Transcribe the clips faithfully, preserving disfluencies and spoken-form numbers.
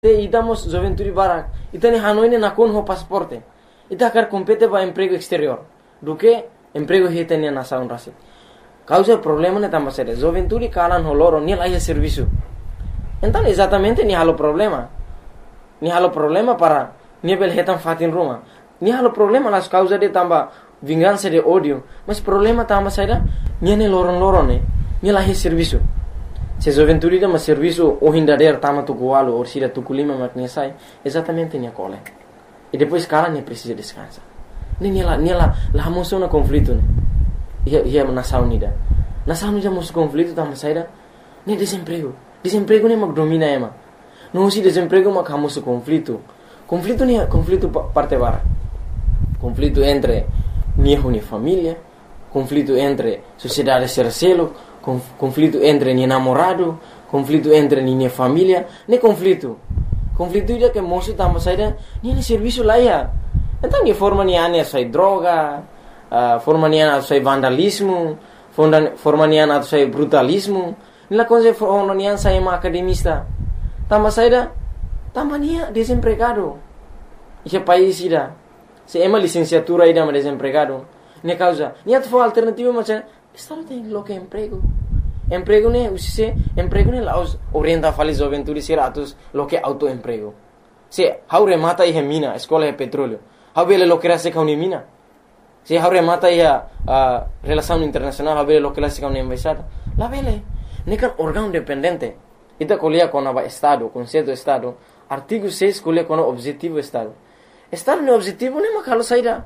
Te idamos Juventude Barak. Itani Hanoi ne nakon ho pasporte. Ita akar compete ba emprego exterior. Do que emprego hitania na saun rasi. Causa problema ne tamba sere. Juventude kalan ho loro ni laia serviço. Então exatamente ni halo problema. Ni halo problema para ni bel hetan fatin Roma. Ni halo problema las causa de tamba vingança de ódio. Mas problema tamba saira ni ne loron loron ne. Ni laia serviço. Se Juventude dá um serviço o hindader tama tu goalo ou sira tu culima maknya sai, exatamente nia cole. E depois cara nem precisa descansar. Nem ela, nem ela, lá mostrou um conflito, né? Ia ia na saunida. Na saunida mostrou conflito tama saira, nem desemprego. Desemprego nem mag domina ema. Não se desemprego mag mostrou conflito. Conflito nem conflito parte bara. Conflito entre nia uni família, conflito entre sociedade sercelo. Conflito entre ni namorado, conflito entre ni família, nem conflito. Conflito dia que moço tamo saída, ni ni serviço lá ia. Então ni forma ni ane sai droga, uh, forma ni ane sai vandalismo, forma ni ane sai brutalismo. Ni la coisa forma ni ane sai uma academista. Tamo saída, tamo ni desempregado. Esse país ida, se é uma licenciatura ida mas desempregado. Ni causa, ni a for alternativa mas Estado tem local emprego. Emprego ne usise emprego ne laos orienta fali Juventude siratus local autoemprego. Se haure mata ia mina, escola é petróleo. Haure lo que se kauni mina. Se haure mata ia uh, relação internacional, haure lo que se kauni embaixada. La vele, ne kan órgão independente. Ita colia com o Estado, conceito Estado, artigo seis colia com o objetivo Estado. Estado ne objetivo ne makalo saída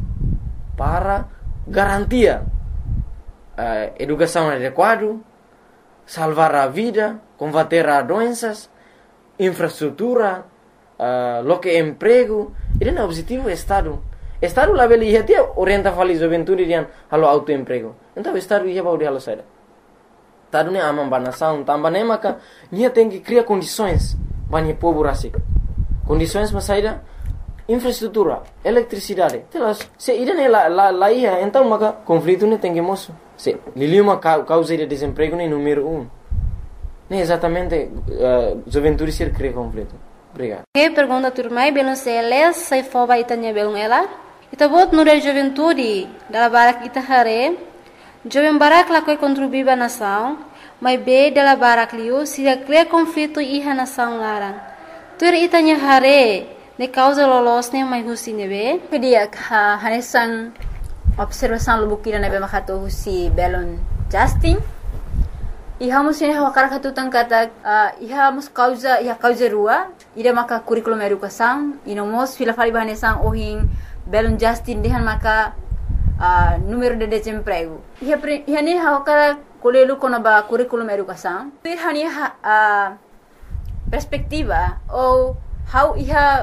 para garantia Uh, educação adequada, salvar a vida, combater as doenças, infraestrutura, uh, lo que é emprego. Isso é o objetivo do Estado. O Estado lá ele ia ter orienta a Juventude dian halo autoemprego. Então o Estado ia para o dia sair. Estado ne amam banação, também nem maka, ia tem que criar condições para o povo rasik. Condições para sair infraestrutura, eletricidade. Se ida ne lá lá lá ia, então maka conflito ne tem que moço. Se lili uma causa de desemprego nem número um. Nem exatamente uh, Juventude ser cria conflito. Obrigado. Que pergunta turmai belum seles sai foba itanya belum ela. Ita bot no de Juventude dalla barak ita hare. Jovem barak la koi contribuir ba nação, mas be dalla barak liu se cria conflito iha nação larang. Tur itanya hare ne causa lolos ne mai husi nebe. Kedia ha hanesan observação lubukira na bema kato husi belon Justin. Iha mus ini hawakar katu tangkata uh, iha mus causa iha causa rua ida maka curriculum educação ino mos fila fali bahanesan ohin belon Justin dehan maka uh, número de desemprego. Iha pre, iha ni hawakar kolelu kono ba curriculum educação. Iha ni uh, perspectiva ou how iha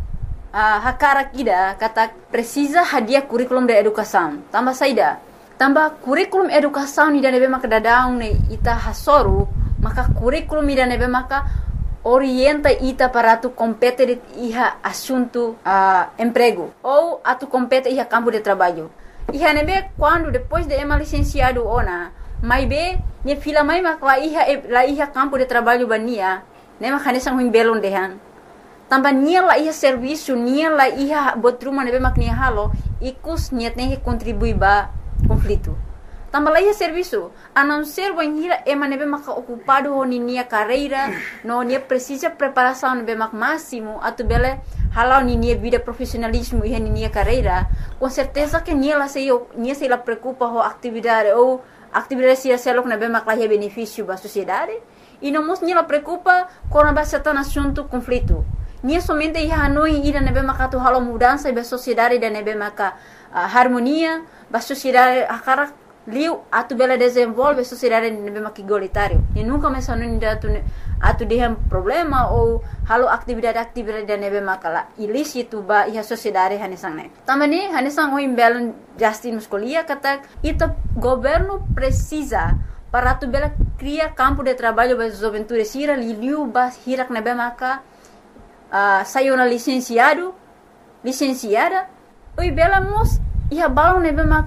Uh, hakara kida kata precisa hadiah kurikulum de educação. Tambah saida. Tambah kurikulum educação ni dane maka dadaung ne ita hasoru, maka kurikulum ni dane maka orienta ita para tu compete de iha assunto uh, emprego ou atu compete iha campo de trabalho. Iha nebe quando depois de ema licenciado ona, mai be ne fila mai maka iha la iha campo de trabalho bania, ne maka nesang huing belon dehan. Tambah nia la iha serviço, nia la iha botruma nebe maknia halo, ikus niat nehe contribui ba conflito. Tambah la iha serviço, a não ser banhira ema nebe maka ocupado ho ni nia carreira, no nia precisa preparação nebe mak máximo, atu bele halau ni nia vida profissionalismo iha ni nia carreira, com certeza que nia la se nia se la preocupa ho atividade ou atividade se selok nebe mak la iha benefício ba sociedade, e não mos nia la preocupa com a certa assunto conflito. Nia somente ia hanoi ida nebe maka tu halo mudança ba sociedade da nebe maka uh, harmonia ba sociedade akara liu atu bela desenvolve sociedade nebe maka igualitário e nunca mais hanoi da tu atu dehem problema ou halo atividade atividade da nebe maka la ilícito ba ia sociedade hanesang ne tamani hanesang o imbelon Justin muscolia kata ita governo precisa para tu bela criar campo de trabalho ba Juventude sira liu ba hirak nebe maka Uh, saiu na licenciado, licenciada, oi bela mos ia balão nebe maka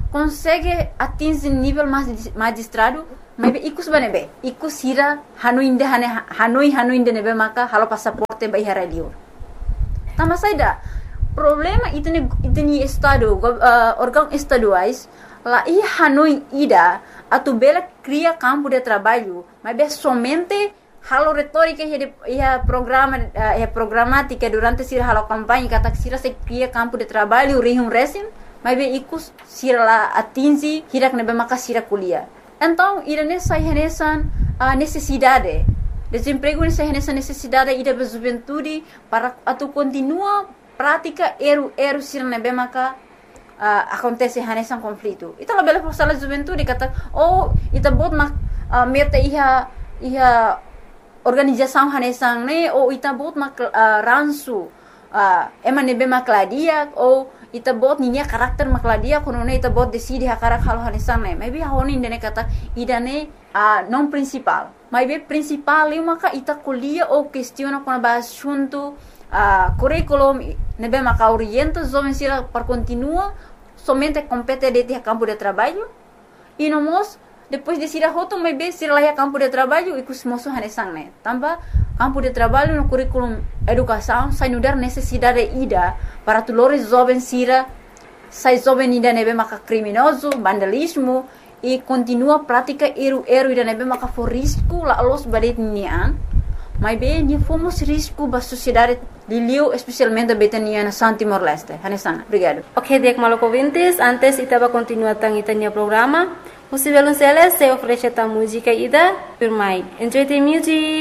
consegue atingir nível mais magistrado, mas ikus banebe, ikus hira hanuinde hane hanoi hanuinde nebe maka halo passaporte bai haralior. Tama saida. Problema itene itene estado uh, órgão estaduais lá e hanoi ida atu bela cria campo de trabalho, mas be somente halo retórica e a programa e a programática durante sira halo campanha kata sira se cria campo de trabalho rihum resim, mas be ikus sira lá atingi hirak nebe maka sira kuliah. Então, irane sai renesan a necessidade. Desemprego nessa nessa necessidade ida da juventude para atu continua prática eru eru sira nebe maka uh, acontece renesan conflito. Ita la bela força la juventude kata oh ita bot mak uh, meta iha iha organização renesan ne ou ita bot mak uh, ransu uh, ema nebe makladia ou ita bot ninya karakter makladia kono ne ita bot decide hakarak halo hanesan ne maybe honi indene kata idane a uh, non principal maybe principal e maka ita kuliah ou questiona kono ba assunto a uh, curriculum nebe maka orienta jovem sira para continua somente compete de campo de trabalho e nomos depois de sira hoto maybe sira lá campo de trabalho e kusmoso hanesan ne tamba campo de trabalho no currículo educação sai no dar necessidade ida para tulores jovens sira sai jovem ida nebe maka criminoso vandalismo e continua prática eru eru ida nebe maka for risco la los badet nian mas bem ni fomos risco ba sociedade de Liu especialmente betania na San Timor Leste hanesan obrigado. Ok, Diek Malocovintes, antes itaba continua tang itanya programa. Musivelun Celes se oferece ta música ida, Pirmai. Enjoy the music.